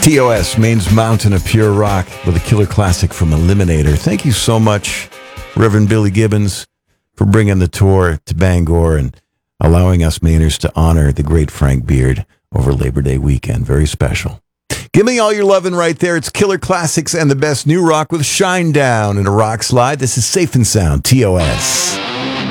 TOS, Maine's Mountain of Pure Rock, with a killer classic from Eliminator. Thank you so much, Reverend Billy Gibbons, for bringing the tour to Bangor and allowing us Mainers to honor the great Frank Beard over Labor Day weekend. Very special. Give me all your loving right there. It's Killer Classics and the best new rock with Shinedown and a rock slide. This is Safe and Sound, TOS.